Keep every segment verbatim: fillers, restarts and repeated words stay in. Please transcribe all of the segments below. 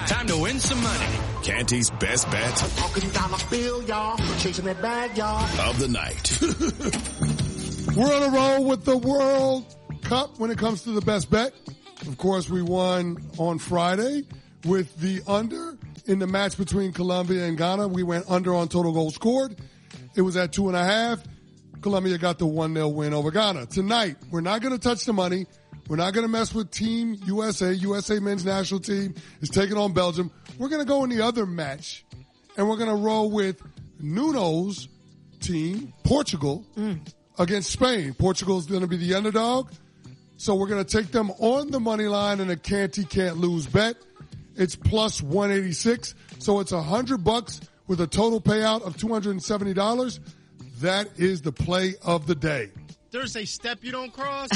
Time to win some money. Canty's best bet Talking dollar bill, y'all. Chasing that bag, y'all. of the night. We're on a roll with the World Cup when it comes to the best bet. Of course, we won on Friday with the under in the match between Colombia and Ghana. We went under on total goals scored. It was at two and a half. Colombia got the one nil win over Ghana. Tonight, we're not going to touch the money. We're not going to mess with Team U S A. U S A men's national team is taking on Belgium. We're going to go in the other match, and we're going to roll with Nuno's team, Portugal, mm. against Spain. Portugal's going to be the underdog. So we're going to take them on the money line in a Canty can't lose bet. It's plus one eighty-six. So it's a hundred bucks with a total payout of two hundred seventy dollars. That is the play of the day. There's a step you don't cross.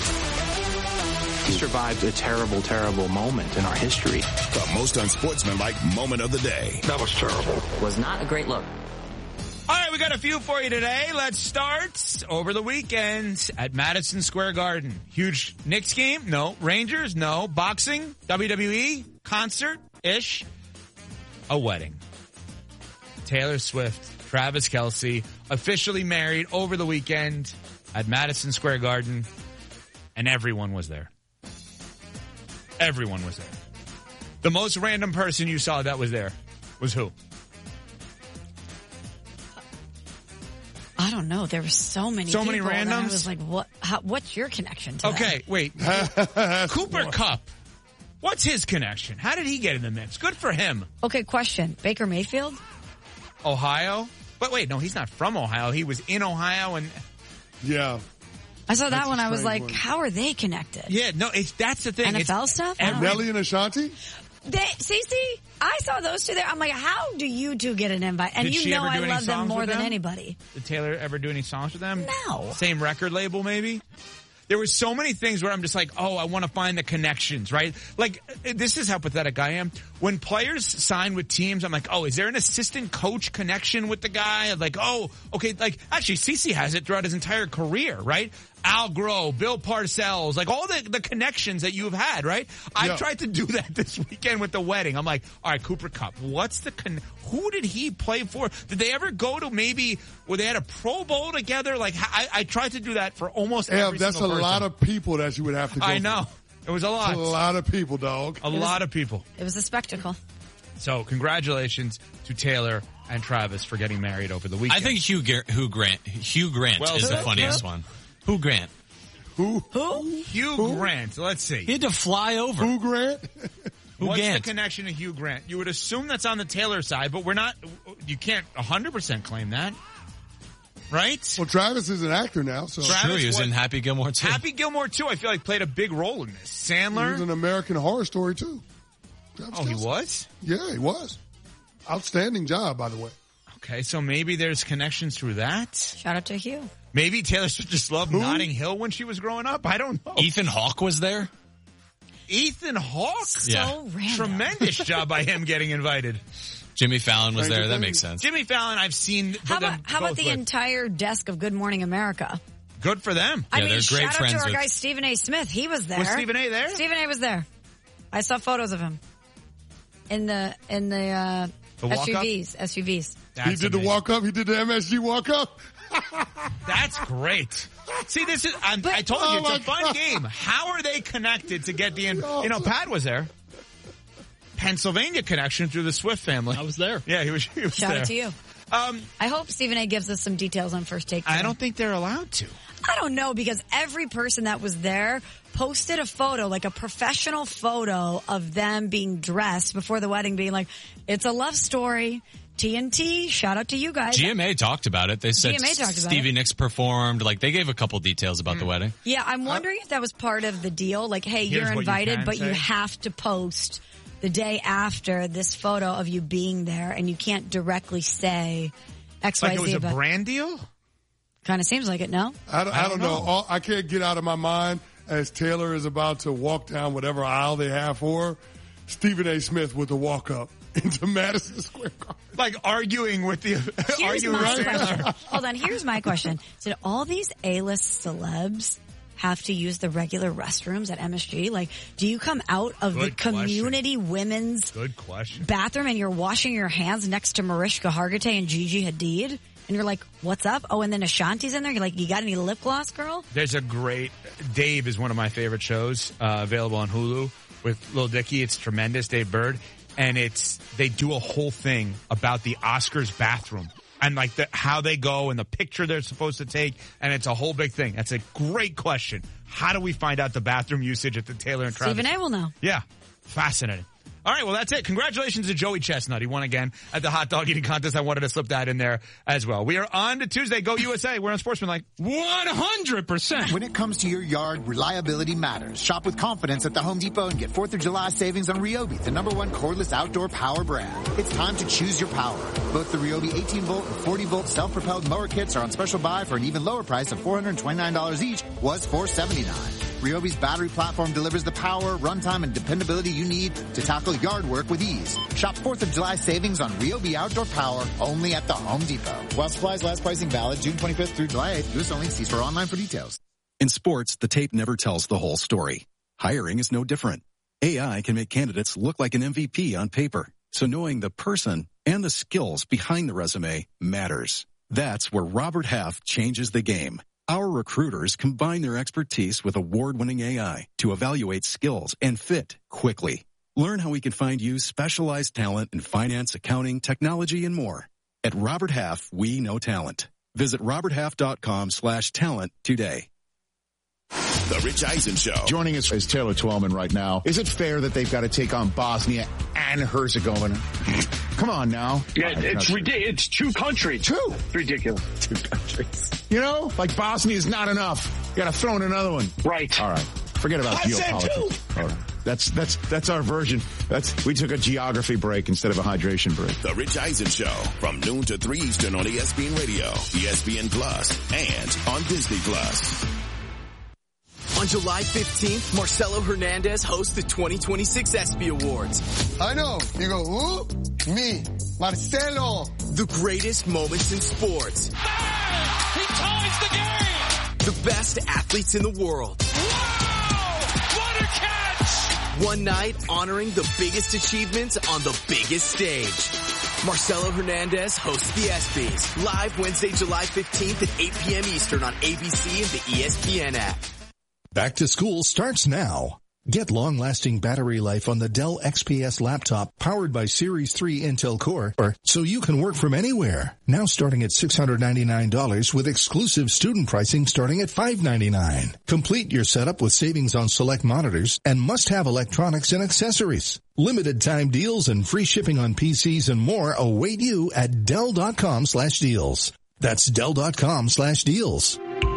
He survived a terrible, terrible moment in our history. The most unsportsmanlike moment of the day. That was terrible. Was not a great look. All right, we got a few for you today. Let's start over the weekend at Madison Square Garden. Huge Knicks game? No. Rangers? No. Boxing? W W E? Concert-ish? A wedding. Taylor Swift, Travis Kelce, officially married over the weekend at Madison Square Garden, and everyone was there. Everyone was there. The most random person you saw that was there was who? I don't know. There were so many So people many randoms? that I was like, what? How, what's your connection to Okay, that? wait. Cooper Kupp. What's his connection? How did he get in the mix? Good for him. Okay, question. Baker Mayfield? Ohio? But wait, no, he's not from Ohio. He was in Ohio and... Yeah. I saw that That's one. a I was strange like, one. how are they connected? Yeah, no, it's, that's the thing. N F L It's stuff? I don't Nelly and Ashanti? They, Cece, I saw those two there. I'm like, how do you two get an invite? And Did you she know ever do I any love them songs more with than them? anybody. Did Taylor ever do any songs with them? No. Same record label, maybe? There were so many things where I'm just like, oh, I want to find the connections, right? Like, this is how pathetic I am. When players sign with teams, I'm like, oh, is there an assistant coach connection with the guy? I'm like, oh, okay, like, actually, Cece has it throughout his entire career, right? Al Groh, Bill Parcells, like all the, the connections that you've had, right? I Yeah. tried to do that this weekend with the wedding. I'm like, all right, Cooper Kupp, what's the con- who did he play for? Did they ever go to maybe where they had a Pro Bowl together? Like, I, I tried to do that for almost Yeah, every that's a single person. lot of people that you would have to go I through. know. It was a lot. That's a lot of people, dog. A lot of people. It was a spectacle. So congratulations to Taylor and Travis for getting married over the weekend. I think Hugh, Gar- Hugh Grant Hugh Grant Well is the said. funniest one. Hugh Grant. Who? Who? Hugh Who? Grant. Let's see. He had to fly over. Who, Grant? Hugh What's Grant. the connection to Hugh Grant? You would assume that's on the Taylor side, but we're not, you can't one hundred percent claim that. Right? Well, Travis is an actor now, so Travis True, he was was- in Happy Gilmore too. Happy Gilmore too, I feel like played a big role in this. he Sandler. was an American Horror Story too. Travis Oh, he Kelce. was? Yeah, he was. Outstanding job, by the way. Okay, so maybe there's connections through that. Shout out to Hugh. Maybe Taylor Swift just loved Who? Notting Hill when she was growing up. I don't know. Ethan Hawke was there. Ethan Hawke? So Yeah. random. Tremendous job by him getting invited. Jimmy Fallon was Stranger there. That Things. makes sense. Jimmy Fallon, I've seen. How them about, how about both the with. entire desk of Good Morning America? Good for them. I Yeah, mean, they're great shout out friends to our with- guy Stephen A. Smith. He was there. Was Stephen A. there? Stephen A. was there. I saw photos of him in the in the, uh, The walk-up? S U Vs. S U Vs. That's he did the amazing. walk up. He did the M S G walk up. That's great. See, this is, I'm, I told you, Oh it's my a fun God. game. How are they connected to get the, in, you know, Pat was there. Pennsylvania connection through the Swift family. I was there. Yeah, he was, he was Shout there. out to you. Um, I hope Stephen A. gives us some details on First Take. I today. don't think they're allowed to. I don't know, because every person that was there posted a photo, like a professional photo of them being dressed before the wedding, being like, it's a love story. T N T, shout out to you guys. G M A talked about it. They said G M A talked about Stevie it. Nicks performed. Like, they gave a couple details about the wedding. Yeah, I'm wondering if that was part of the deal. Like, hey, Here's you're what you invited, can but say. you have to post the day after this photo of you being there, and you can't directly say X, Like Y, it was Z. a But brand deal? kind of seems like it, no? I don't, I I don't don't know. know. All, I can't get out of my mind as Taylor is about to walk down whatever aisle they have for her, Stephen A. Smith with the walk up into Madison Square Garden. Like arguing with the, Here's arguing my with Sandler. question. Hold on, here's my question. Did all these A-list celebs have to use the regular restrooms at M S G? Like, do you come out of Good the community question. women's Good question. bathroom and you're washing your hands next to Mariska Hargitay and Gigi Hadid? And you're like, what's up? Oh, and then Ashanti's in there. You're like, you got any lip gloss, girl? There's a great, Dave is one of my favorite shows, uh, available on Hulu with Lil Dicky. It's tremendous, Dave Bird. And it's, they do a whole thing about the Oscars bathroom and like the, how they go and the picture they're supposed to take. And it's a whole big thing. That's a great question. How do we find out the bathroom usage at the Taylor and Travis? Stephen A will know. Yeah. Fascinating. All right, well, that's it. Congratulations to Joey Chestnut. He won again at the hot dog eating contest. I wanted to slip that in there as well. We are on to Tuesday. Go U S A. We're on Sportsmanlike. one hundred percent. When it comes to your yard, reliability matters. Shop with confidence at the Home Depot and get fourth of July savings on Ryobi, the number one cordless outdoor power brand. It's time to choose your power. Both the Ryobi eighteen volt and forty volt self-propelled mower kits are on special buy for an even lower price of four hundred twenty-nine dollars each, was four hundred seventy-nine dollars. Ryobi's battery platform delivers the power, runtime, and dependability you need to tackle yard work with ease. Shop fourth of July savings on Ryobi Outdoor Power only at the Home Depot. While supplies last, pricing valid June twenty-fifth through July eighth. U S only. See store online for details. In sports, the tape never tells the whole story. Hiring is no different. A I can make candidates look like an M V P on paper. So knowing the person and the skills behind the resume matters. That's where Robert Half changes the game. Our recruiters combine their expertise with award-winning A I to evaluate skills and fit quickly. Learn how we can find you specialized talent in finance, accounting, technology, and more. At Robert Half, we know talent. Visit roberthalf.com slash talent today. The Rich Eisen Show. Joining us is Taylor Twellman right now. Is it fair that they've got to take on Bosnia and Herzegovina? Come on now. Yeah, it's ridiculous. It's two countries. Two. It's ridiculous. Two countries. You know, like Bosnia is not enough. You got to throw in another one. Right. All right. Forget about I geopolitics. Said two. All right. That's that's that's our version. That's we took a geography break instead of a hydration break. The Rich Eisen Show from noon to three Eastern on E S P N Radio, E S P N Plus, and on Disney Plus. On July fifteenth, Marcelo Hernandez hosts the twenty twenty-six ESPY Awards. I know. You go, who? Me, Marcelo. The greatest moments in sports. Bang! He ties the game! The best athletes in the world. Wow! What a catch! One night honoring the biggest achievements on the biggest stage. Marcelo Hernandez hosts the ESPYs. Live Wednesday, July fifteenth at eight p.m. Eastern on A B C and the E S P N app. Back to school starts now. Get long-lasting battery life on the Dell X P S laptop powered by Series three Intel Core, or so you can work from anywhere. Now starting at six hundred ninety-nine dollars with exclusive student pricing starting at five hundred ninety-nine dollars. Complete your setup with savings on select monitors and must-have electronics and accessories. Limited time deals and free shipping on P Cs and more await you at Dell.com slash deals. That's Dell.com slash deals.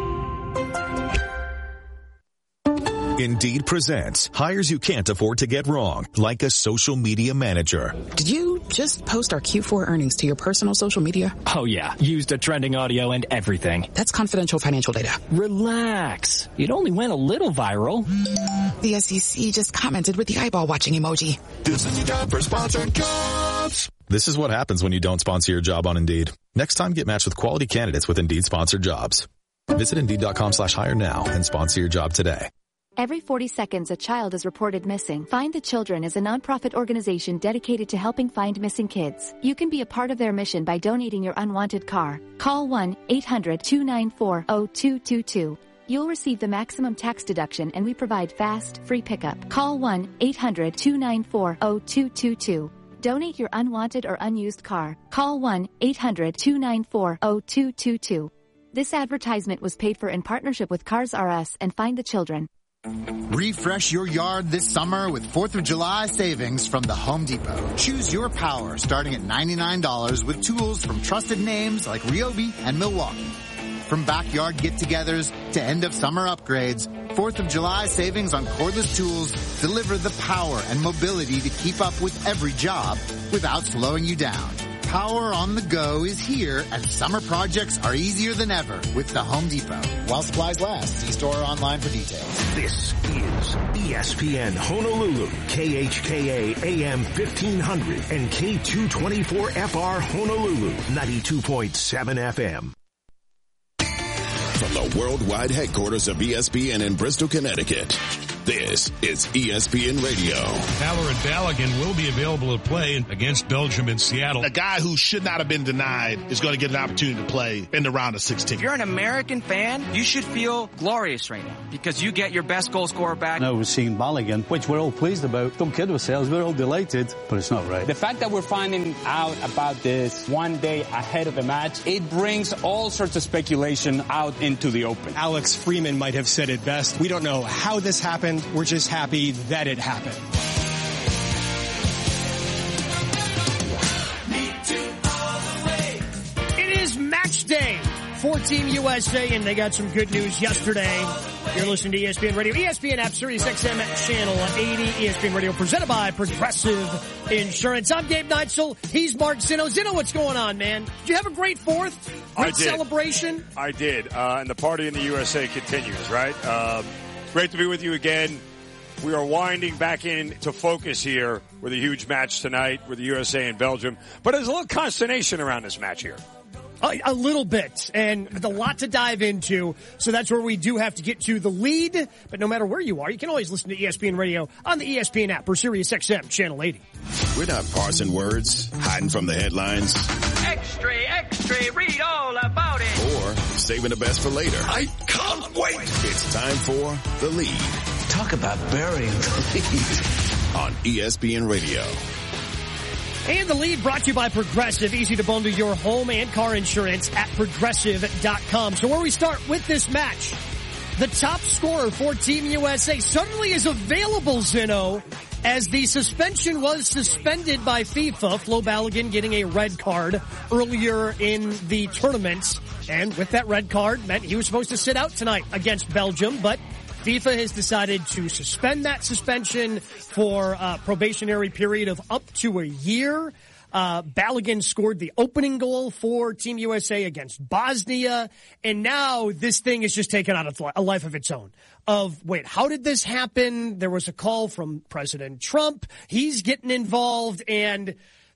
Indeed presents hires you can't afford to get wrong, like a social media manager. Did you just post our Q four earnings to your personal social media? Oh yeah, used a trending audio and everything. That's confidential financial data. Relax. It only went a little viral. The S E C just commented with the eyeball watching emoji. This is your job for sponsored jobs. This is what happens when you don't sponsor your job on Indeed. Next time, get matched with quality candidates with Indeed sponsored jobs. Visit Indeed.com slash hire now and sponsor your job today. Every forty seconds, a child is reported missing. Find the Children is a nonprofit organization dedicated to helping find missing kids. You can be a part of their mission by donating your unwanted car. Call one eight hundred two nine four zero two two two. You'll receive the maximum tax deduction, and we provide fast, free pickup. Call one eight hundred two nine four zero two two two. Donate your unwanted or unused car. Call one eight hundred two nine four zero two two two. This advertisement was paid for in partnership with Cars R Us and Find the Children. Refresh your yard this summer with fourth of July savings from the Home Depot. Choose your power starting at ninety-nine dollars with tools from trusted names like Ryobi and Milwaukee. From backyard get-togethers to end-of-summer upgrades, fourth of July savings on cordless tools deliver the power and mobility to keep up with every job without slowing you down. Power on the go is here, and summer projects are easier than ever with the Home Depot. While supplies last, see store or online for details. This is E S P N Honolulu, K H K A A M fifteen hundred and K two twenty-four F R Honolulu, ninety-two point seven F M. From the worldwide headquarters of E S P N in Bristol, Connecticut, this is E S P N Radio. Haller and Balogun will be available to play against Belgium in Seattle. A guy who should not have been denied is going to get an opportunity to play in the round of sixteen. If you're an American fan, you should feel glorious right now because you get your best goal scorer back. Now we're seeing Balogun, which we're all pleased about. Don't kid ourselves, we're all delighted, but it's not right. The fact that we're finding out about this one day ahead of the match, it brings all sorts of speculation out into the open. Alex Freeman might have said it best. We don't know how this happened. We're just happy that it happened. It is match day for Team U S A, and they got some good news yesterday. You're listening to E S P N Radio, E S P N app, Sirius X M Channel eighty, E S P N Radio, presented by Progressive Insurance. I'm Gabe Neitzel. He's Mark Zinno. Zinno, what's going on, man? Did you have a great fourth? Great I did. celebration? I did, uh, and the party in the U S A continues, right? Uh, great to be with you again. We are winding back in to focus here with a huge match tonight with the U S A and Belgium. But there's a little consternation around this match here. A, a little bit, and a lot to dive into, so that's where we do have to get to the lead. But no matter where you are, you can always listen to E S P N Radio on the E S P N app or Sirius X M Channel eighty. We're not parsing words, hiding from the headlines, Extra, extra, read all about it. or saving the best for later. I can't wait. It's time for The Lead. Talk about burying the lead. On E S P N Radio. And the lead brought to you by Progressive. Easy to bundle your home and car insurance at progressive dot com. So where we start with this match, the top scorer for Team U S A suddenly is available, Zinno, as the suspension was suspended by FIFA. Flo Balogun getting a red card earlier in the tournament. And with that red card meant he was supposed to sit out tonight against Belgium, but FIFA has decided to suspend that suspension for a probationary period of up to a year. Uh, Balogun scored the opening goal for Team U S A against Bosnia, and now this thing is just taken on a life of its own. Of, wait, how did this happen? There was a call from President Trump. He's getting involved, and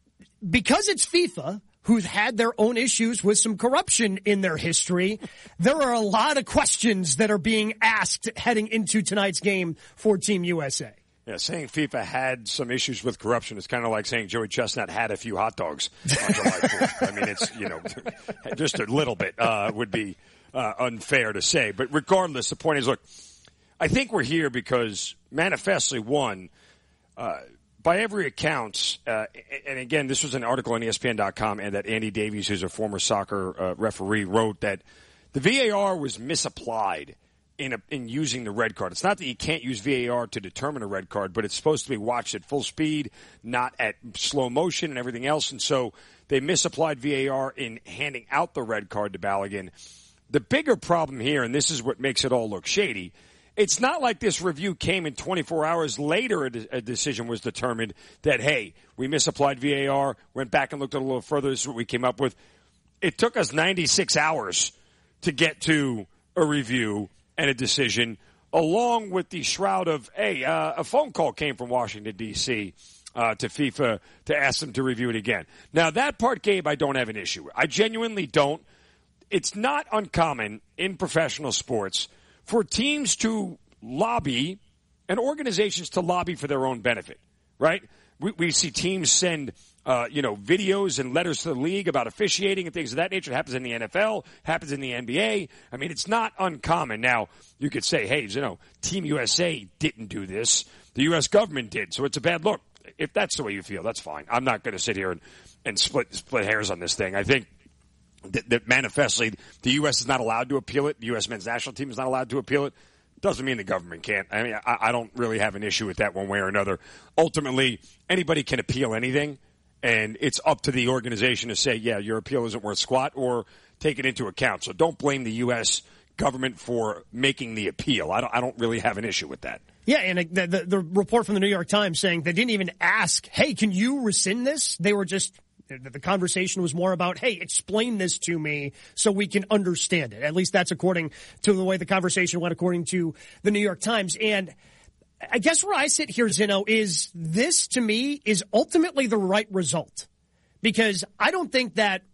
because it's FIFA, who've had their own issues with some corruption in their history, there are a lot of questions that are being asked heading into tonight's game for Team U S A. Yeah, saying FIFA had some issues with corruption is kind of like saying Joey Chestnut had a few hot dogs on July fourth. I mean, it's, you know, just a little bit uh, would be uh, unfair to say. But regardless, the point is, look, I think we're here because manifestly, one, uh, by every account, uh, and again, this was an article on E S P N dot com, and that Andy Davies, who's a former soccer uh, referee, wrote that the V A R was misapplied in a, in using the red card. It's not that you can't use V A R to determine a red card, but it's supposed to be watched at full speed, not at slow motion and everything else. And so they misapplied V A R in handing out the red card to Balogun. The bigger problem here, and this is what makes it all look shady, it's not like this review came in twenty-four hours later a, de- a decision was determined that, hey, we misapplied V A R, went back and looked at it a little further, this is what we came up with. It took us ninety-six hours to get to a review and a decision, along with the shroud of, hey, uh, a phone call came from Washington, D C, uh, to FIFA to ask them to review it again. Now, that part, Gabe, I don't have an issue with. I genuinely don't. It's not uncommon in professional sports for teams to lobby and organizations to lobby for their own benefit, right? We, we see teams send, uh, you know, videos and letters to the league about officiating and things of that nature. It happens in the N F L, happens in the N B A. I mean, it's not uncommon. Now, you could say, hey, you know, Team U S A didn't do this. The U S government did, so it's a bad look. If that's the way you feel, that's fine. I'm not going to sit here and, and split, split hairs on this thing. I think that, that manifestly the U S is not allowed to appeal it. The U S men's national team is not allowed to appeal it. Doesn't mean the government can't. I mean, I, I don't really have an issue with that one way or another. Ultimately, anybody can appeal anything, and it's up to the organization to say, yeah, your appeal isn't worth squat, or take it into account. So don't blame the U S government for making the appeal. I don't, I don't really have an issue with that. Yeah, and the, the, the report from the New York Times saying they didn't even ask, hey, can you rescind this? They were just... The conversation was more about, hey, explain this to me so we can understand it. At least that's according to the way the conversation went, according to the New York Times. And I guess where I sit here, Zinno, is this, to me, is ultimately the right result. Because I don't think that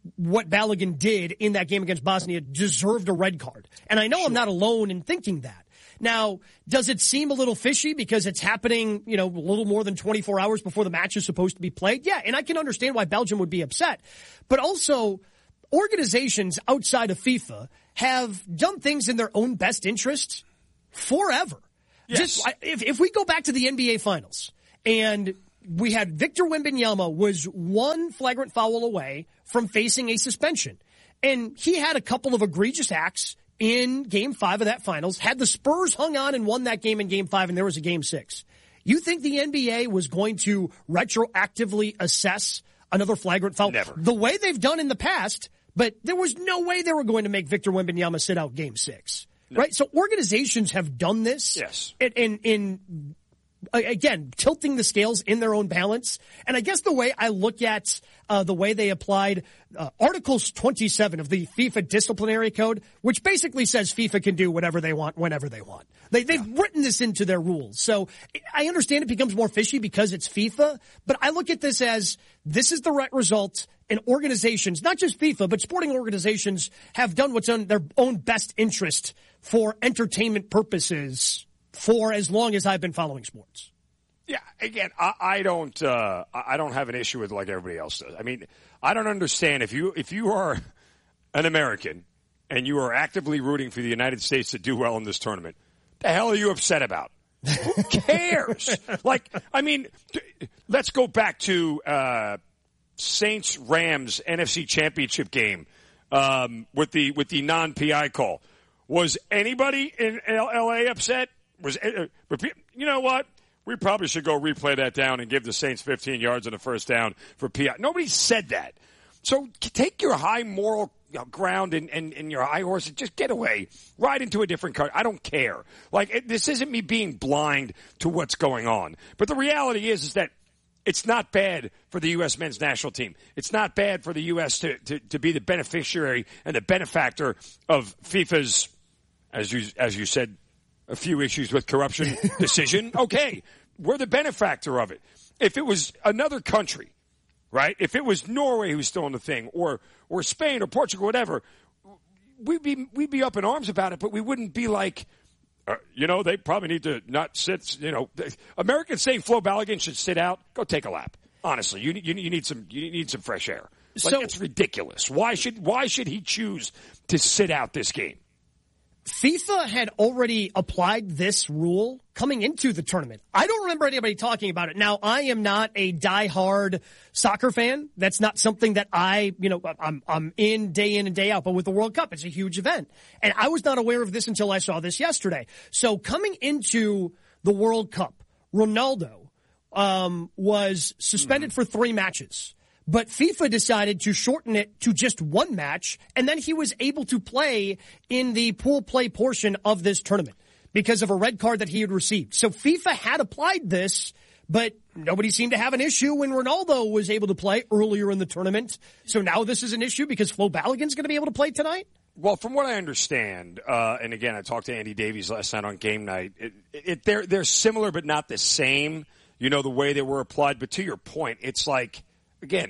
what Balogun did in that game against Bosnia deserved a red card. And I know sure. I'm not alone in thinking that. Now, does it seem a little fishy because it's happening, you know, a little more than twenty-four hours before the match is supposed to be played? Yeah, and I can understand why Belgium would be upset. But also, organizations outside of FIFA have done things in their own best interests forever. Yes. Just if, if we go back to the N B A Finals and we had Victor Wembanyama was one flagrant foul away from facing a suspension. And he had a couple of egregious acts in game five of that finals, had the Spurs hung on and won that game in game five, and there was a game six. You think the N B A was going to retroactively assess another flagrant foul? Never. The way they've done in the past, but there was no way they were going to make Victor Wembanyama sit out game six. No. Right? So organizations have done this. Yes. In, in, in again, tilting the scales in their own balance. And I guess the way I look at uh, the way they applied uh, Articles twenty-seven of the FIFA Disciplinary Code, which basically says FIFA can do whatever they want whenever they want. They, they've yeah. written this into their rules. So I understand it becomes more fishy because it's FIFA, but I look at this as this is the right result. And organizations, not just FIFA, but sporting organizations have done what's in their own best interest for entertainment purposes for as long as I've been following sports. Yeah, again, I, I don't, uh, I don't have an issue with it like everybody else does. I mean, I don't understand if you, if you are an American and you are actively rooting for the United States to do well in this tournament, the hell are you upset about? Who cares? Like, I mean, let's go back to, uh, Saints-Rams N F C Championship game um, with the with the non-P I call. Was anybody in L A upset? Was uh, you know what? We probably should go replay that down and give the Saints fifteen yards and a first down for P I. Nobody said that. So take your high moral ground and, and, and your high horse and just get away. Ride into a different car. I don't care. Like it, this isn't me being blind to what's going on. But the reality is, is that it's not bad for the U S men's national team. It's not bad for the U S to, to, to be the beneficiary and the benefactor of FIFA's, as you, as you said, a few issues with corruption decision. Okay. We're the benefactor of it. If it was another country, right? If it was Norway who's still in the thing or, or Spain or Portugal, whatever, we'd be, we'd be up in arms about it, but we wouldn't be like, Uh, you know, they probably need to not sit, you know, Americans saying Flo Balogun should sit out. Go take a lap. Honestly, you, you, you need some, you need some fresh air. Like, so, it's ridiculous. Why should, why should he choose to sit out this game? FIFA had already applied this rule coming into the tournament. I don't remember anybody talking about it. Now, I am not a diehard soccer fan. That's not something that I, you know, I'm, I'm in day in and day out. But with the World Cup, it's a huge event. And I was not aware of this until I saw this yesterday. So coming into the World Cup, Ronaldo, um, was suspended mm-hmm. for three matches. But FIFA decided to shorten it to just one match, and then he was able to play in the pool play portion of this tournament because of a red card that he had received. So FIFA had applied this, but nobody seemed to have an issue when Ronaldo was able to play earlier in the tournament. So now this is an issue because Flo Balogun's going to be able to play tonight? Well, from what I understand, uh, and again, I talked to Andy Davies last night on game night, it, it, they're, they're similar but not the same, you know, the way they were applied. But to your point, it's like, again,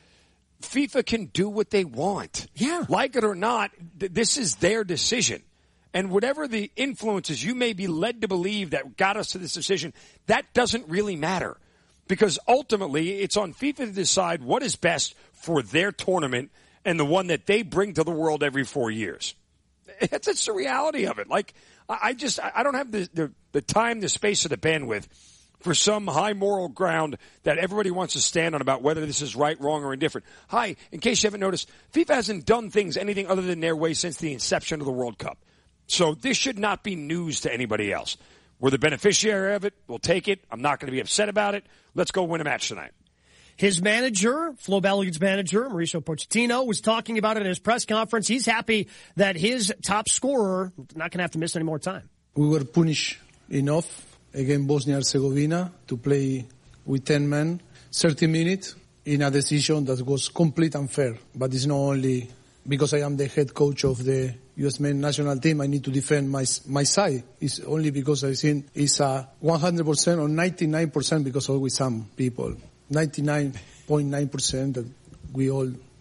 FIFA can do what they want. Yeah. Like it or not, th- this is their decision. And whatever the influences you may be led to believe that got us to this decision, that doesn't really matter. Because ultimately, it's on FIFA to decide what is best for their tournament and the one that they bring to the world every four years. That's, that's the reality of it. Like, I just, I don't have the, the, the time, the space, or the bandwidth for some high moral ground that everybody wants to stand on about whether this is right, wrong, or indifferent. Hi, in case you haven't noticed, FIFA hasn't done things anything other than their way since the inception of the World Cup. So this should not be news to anybody else. We're the beneficiary of it. We'll take it. I'm not going to be upset about it. Let's go win a match tonight. His manager, Flo Balogun's manager, Mauricio Pochettino, was talking about it in his press conference. He's happy that his top scorer not going to have to miss any more time. We were punished enough against Bosnia-Herzegovina to play with ten men, thirty minutes in a decision that was complete unfair. But it's not only because I am the head coach of the U S men's national team, I need to defend my my side. It's only because I think it's a one hundred percent or ninety-nine percent because always some people, ninety-nine point nine percent that we all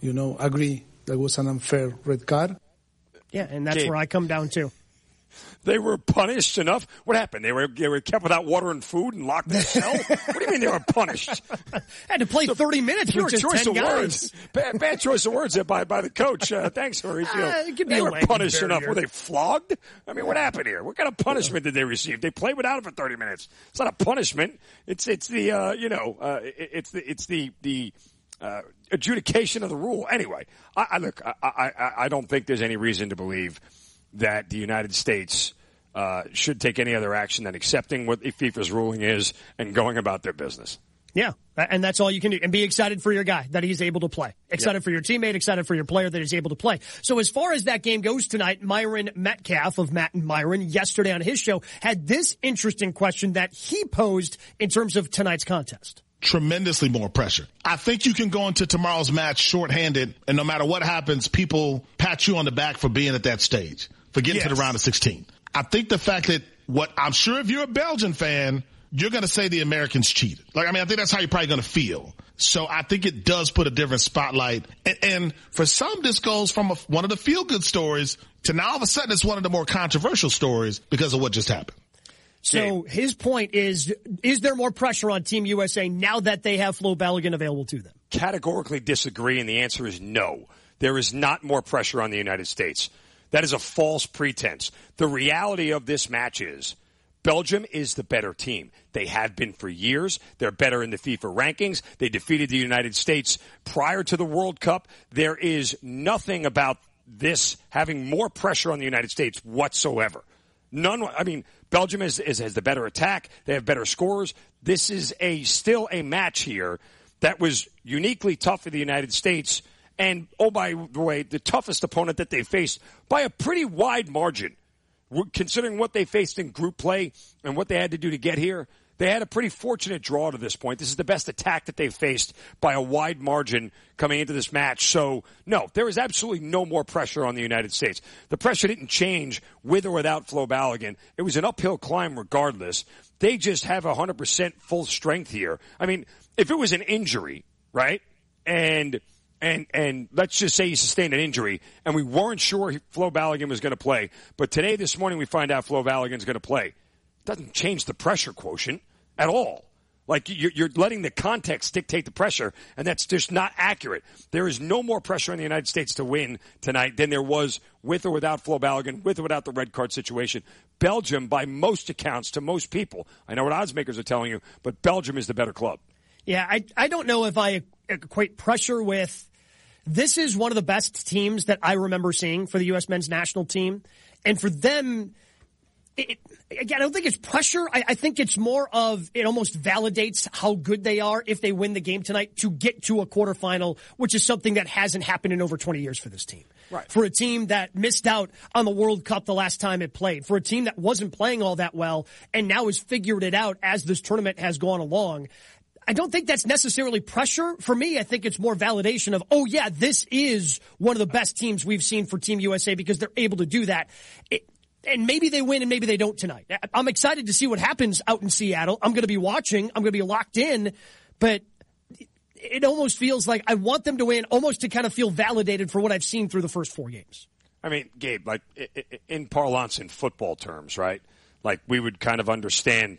you know, agree that was an unfair red card. Yeah, and that's Gabe. where I come down to. They were punished enough. What happened? They were they were kept without water and food and locked in a cell? What do you mean they were punished? Had to play thirty minutes Poor with just choice ten of guys. words. Bad, bad choice of words there by, by the coach. Uh, thanks, Horatio. Uh, it could be they a were language punished barrier. enough. Were they flogged? I mean, what happened here? What kind of punishment did they receive? They played without it for thirty minutes. It's not a punishment. It's it's the uh, you know uh, it, it's the it's the the. Uh, adjudication of the rule. Anyway, I, I look. I, I, I don't think there's any reason to believe that the United States uh, should take any other action than accepting what FIFA's ruling is and going about their business. Yeah, and that's all you can do. And be excited for your guy that he's able to play. Excited Yep. for your teammate, excited for your player that is able to play. So as far as that game goes tonight, Myron Metcalf of Matt and Myron yesterday on his show had this interesting question that he posed in terms of tonight's contest. Tremendously more pressure. I think you can go into tomorrow's match shorthanded, and no matter what happens, people pat you on the back for being at that stage, for getting Yes. to the round of sixteen. I think the fact that what I'm sure if you're a Belgian fan, you're going to say the Americans cheated. Like, I mean, I think that's how you're probably going to feel. So I think it does put a different spotlight. And, and for some, this goes from a, one of the feel-good stories to now all of a sudden it's one of the more controversial stories because of what just happened. So his point is, is there more pressure on Team U S A now that they have Flo Balogun available to them? Categorically disagree, and the answer is no. There is not more pressure on the United States. That is a false pretense. The reality of this match is Belgium is the better team. They have been for years. They're better in the FIFA rankings. They defeated the United States prior to the World Cup. There is nothing about this having more pressure on the United States whatsoever. None. I mean, Belgium is, is, has the better attack. They have better scorers. This is a still a match here that was uniquely tough for the United States. And, oh, by the way, the toughest opponent that they faced by a pretty wide margin. Considering what they faced in group play and what they had to do to get here, they had a pretty fortunate draw to this point. This is the best attack that they've faced by a wide margin coming into this match. So, no, there is absolutely no more pressure on the United States. The pressure didn't change with or without Flo Balogun. It was an uphill climb regardless. They just have one hundred percent full strength here. I mean, if it was an injury, right, and and and let's just say he sustained an injury, and we weren't sure Flo Balogun was going to play, but today, this morning, we find out Flo Balogun's going to play. It doesn't change the pressure quotient at all. Like, you're, you're letting the context dictate the pressure, and that's just not accurate. There is no more pressure on the United States to win tonight than there was with or without Flo Balogun, with or without the red card situation. Belgium, by most accounts, to most people, I know what odds makers are telling you, but Belgium is the better club. Yeah, I I don't know if I equate pressure with. This is one of the best teams that I remember seeing for the U S men's national team. And for them, it, again, I don't think it's pressure. I, I think it's more of it almost validates how good they are if they win the game tonight to get to a quarterfinal, which is something that hasn't happened in over twenty years for this team. Right. For a team that missed out on the World Cup the last time it played. For a team that wasn't playing all that well and now has figured it out as this tournament has gone along. I don't think that's necessarily pressure. For me, I think it's more validation of, oh yeah, this is one of the best teams we've seen for Team U S A because they're able to do that. It, and maybe they win and maybe they don't tonight. I'm excited to see what happens out in Seattle. I'm going to be watching. I'm going to be locked in. But it almost feels like I want them to win almost to kind of feel validated for what I've seen through the first four games. I mean, Gabe, like in parlance, in football terms, right? Like we would kind of understand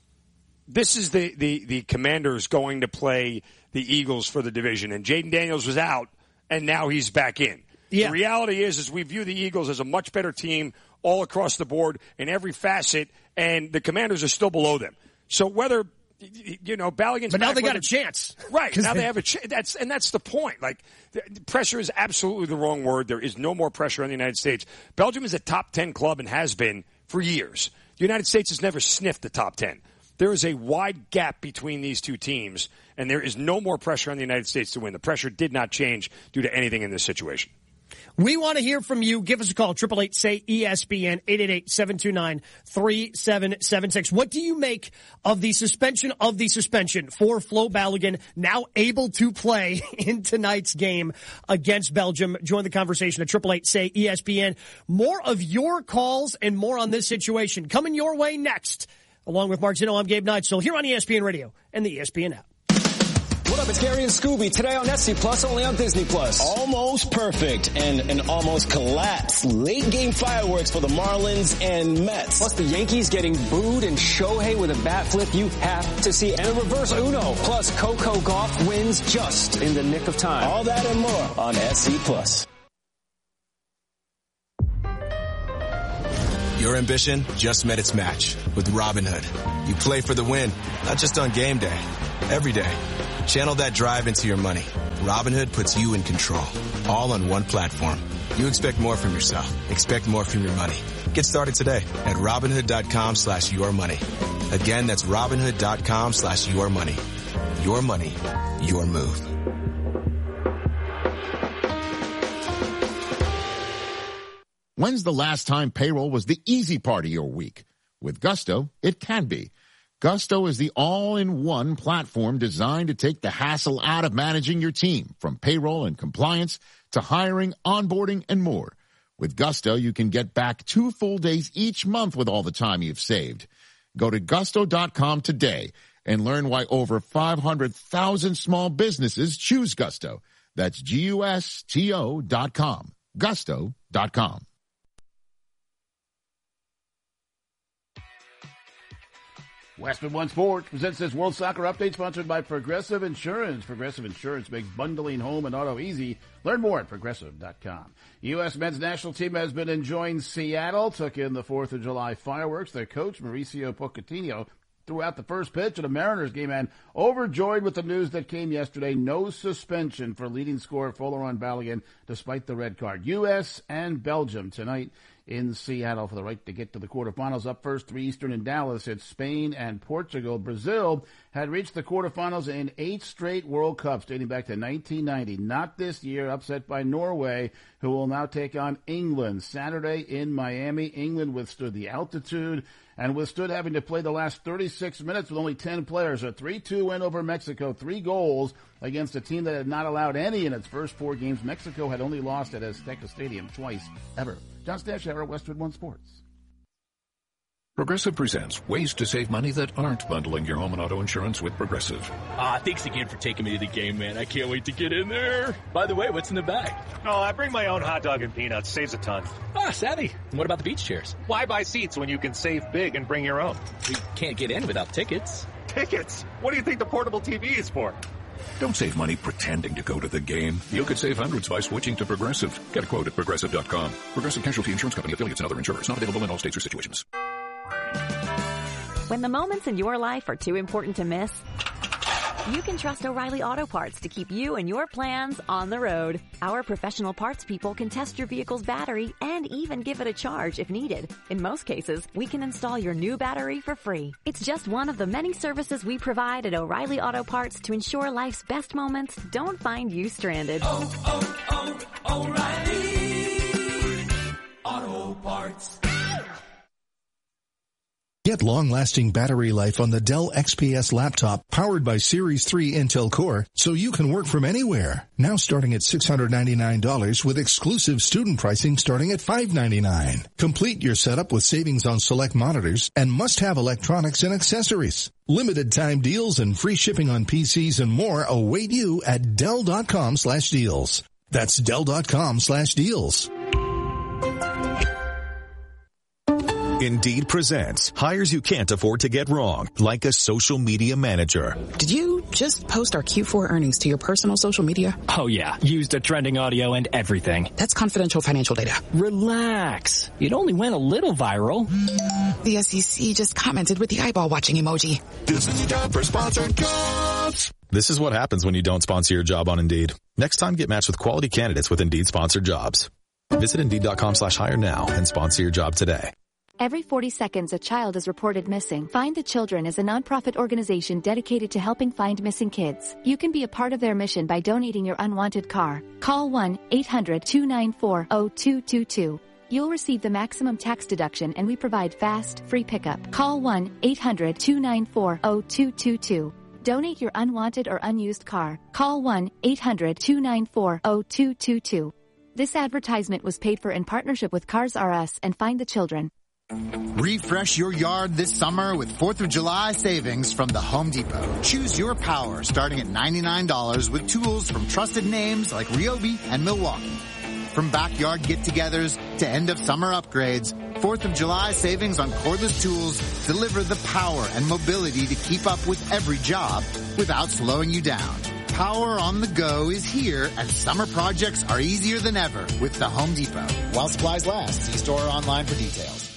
this is the, the, the Commanders going to play the Eagles for the division, and Jaden Daniels was out, and now he's back in. Yeah. The reality is, is we view the Eagles as a much better team all across the board in every facet, and the Commanders are still below them. So whether, you know, Balogun's But now back, they got whether, a chance. Right. Now they, they have a chance. That's, and that's the point. Like, the, pressure is absolutely the wrong word. There is no more pressure on the United States. Belgium is a top ten club and has been for years. The United States has never sniffed the top ten. There is a wide gap between these two teams, and there is no more pressure on the United States to win. The pressure did not change due to anything in this situation. We want to hear from you. Give us a call, eight eight eight, S A Y, E S P N, eight eight eight, seven two nine, three seven seven six. What do you make of the suspension of the suspension for Flo Balogun, now able to play in tonight's game against Belgium? Join the conversation at eight eight eight, S A Y, E S P N. More of your calls and more on this situation coming your way next. Along with Mark Zino, I'm Gabe Neitzel here on E S P N Radio and the E S P N app. What up, it's Gary and Scooby. Today on S C Plus, only on Disney Plus. Almost perfect and an almost collapse. Late game fireworks for the Marlins and Mets. Plus the Yankees getting booed and Shohei with a bat flip you have to see. And a reverse Uno. Plus Coco Gauff wins just in the nick of time. All that and more on S C Plus. Your ambition just met its match with Robinhood. You play for the win, not just on game day, every day. Channel that drive into your money. Robinhood puts you in control, all on one platform. You expect more from yourself. Expect more from your money. Get started today at Robinhood.com slash your money. Again, that's Robinhood.com slash your money. Your money, your move. When's the last time payroll was the easy part of your week? With Gusto, it can be. Gusto is the all-in-one platform designed to take the hassle out of managing your team, from payroll and compliance to hiring, onboarding, and more. With Gusto, you can get back two full days each month with all the time you've saved. Go to gusto dot com today and learn why over five hundred thousand small businesses choose Gusto. That's G U S T O dot com. gusto dot com. Westwood One Sports presents this World Soccer Update sponsored by Progressive Insurance. Progressive Insurance makes bundling home and auto easy. Learn more at progressive dot com. U S men's national team has been enjoying Seattle, took in the fourth of July fireworks. Their coach, Mauricio Pochettino, threw out the first pitch of the Mariners game and overjoyed with the news that came yesterday. No suspension for leading scorer Folarin Balogun despite the red card. U S and Belgium tonight in Seattle for the right to get to the quarterfinals. Up first, three Eastern in Dallas. It's Spain and Portugal. Brazil had reached the quarterfinals in eight straight World Cups dating back to nineteen ninety. Not this year, upset by Norway, who will now take on England. Saturday in Miami, England withstood the altitude and withstood having to play the last thirty-six minutes with only ten players. A three two win over Mexico, three goals against a team that had not allowed any in its first four games. Mexico had only lost at Azteca Stadium twice, ever. John Stashower, Westwood One Sports. Progressive presents ways to save money that aren't bundling your home and auto insurance with Progressive. Ah, thanks again for taking me to the game, man. I can't wait to get in there. By the way, what's in the bag? Oh, I bring my own hot dog and peanuts. Saves a ton. Ah, savvy. And what about the beach chairs? Why buy seats when you can save big and bring your own? We can't get in without tickets. Tickets? What do you think the portable T V is for? Don't save money pretending to go to the game. You could save hundreds by switching to Progressive. Get a quote at progressive dot com. Progressive Casualty Insurance Company, affiliates, and other insurers. Not available in all states or situations. When the moments in your life are too important to miss, you can trust O'Reilly Auto Parts to keep you and your plans on the road. Our professional parts people can test your vehicle's battery and even give it a charge if needed. In most cases, we can install your new battery for free. It's just one of the many services we provide at O'Reilly Auto Parts to ensure life's best moments don't find you stranded. Oh, oh, oh, O'Reilly Auto Parts. Get long-lasting battery life on the Dell X P S laptop powered by Series three Intel Core so you can work from anywhere. Now starting at six hundred ninety-nine dollars with exclusive student pricing starting at five hundred ninety-nine dollars. Complete your setup with savings on select monitors and must-have electronics and accessories. Limited time deals and free shipping on P Cs and more await you at Dell dot com slash deals. That's Dell dot com slash deals. Indeed presents hires you can't afford to get wrong, like a social media manager. Did you just post our Q four earnings to your personal social media? Oh yeah, used the trending audio and everything. That's confidential financial data. Relax. It only went a little viral. The S E C just commented with the eyeball watching emoji. This is your job for sponsored jobs. This is what happens when you don't sponsor your job on Indeed. Next time, get matched with quality candidates with Indeed sponsored jobs. Visit Indeed dot com slash hire now and sponsor your job today. Every forty seconds, a child is reported missing. Find the Children is a nonprofit organization dedicated to helping find missing kids. You can be a part of their mission by donating your unwanted car. Call one eight hundred two nine four zero two two two. You'll receive the maximum tax deduction and we provide fast, free pickup. Call one eight hundred two nine four zero two two two. Donate your unwanted or unused car. Call one eight hundred two nine four zero two two two. This advertisement was paid for in partnership with Cars R Us and Find the Children. Refresh your yard this summer with fourth of July savings from the Home Depot. Choose your power starting at ninety-nine dollars with tools from trusted names like Ryobi and Milwaukee. From backyard get-togethers to end-of-summer upgrades, fourth of July savings on cordless tools deliver the power and mobility to keep up with every job without slowing you down. Power on the go is here, and summer projects are easier than ever with the Home Depot. While supplies last, see store or online for details.